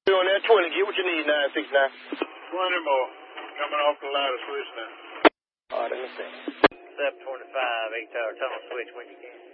On that 20, get what you need, 969. 20 more. Coming off the ladder switch now. All right, let me see. 725, 8 tower tunnel switch when you can.